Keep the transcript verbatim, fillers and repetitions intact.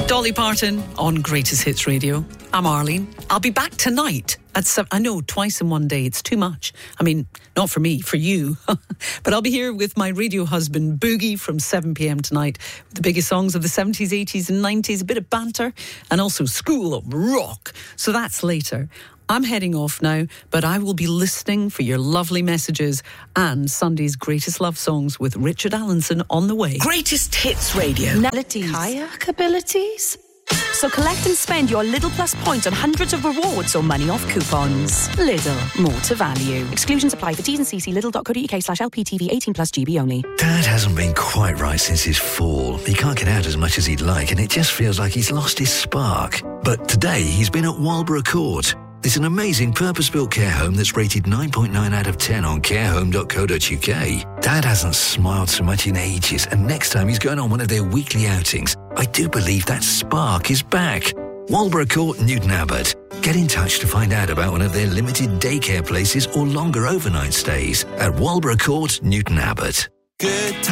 Dolly Parton on Greatest Hits Radio. I'm Arlene. I'll be back tonight at seven. I know, twice in one day. It's too much. I mean, not for me, for you. But I'll be here with my radio husband, Boogie, from seven p.m. tonight. With the biggest songs of the seventies, eighties and nineties. A bit of banter. And also School of Rock. So that's later. I'm heading off now, but I will be listening for your lovely messages and Sunday's greatest love songs with Richard Allenson on the way. Greatest Hits Radio. Abilities. Kayak abilities? So collect and spend your Lidl Plus points on hundreds of rewards or money off coupons. Lidl, more to value. Exclusions apply for T's and C's. Lidl.co.uk slash LPTV eighteen plus G B only. Dad hasn't been quite right since his fall. He can't get out as much as he'd like and it just feels like he's lost his spark. But today he's been at Walborough Court. It's an amazing purpose-built care home that's rated nine point nine out of ten on carehome dot co dot uk. Dad hasn't smiled so much in ages, and next time he's going on one of their weekly outings, I do believe that spark is back. Walborough Court, Newton Abbot. Get in touch to find out about one of their limited daycare places or longer overnight stays at Walborough Court, Newton Abbot. Good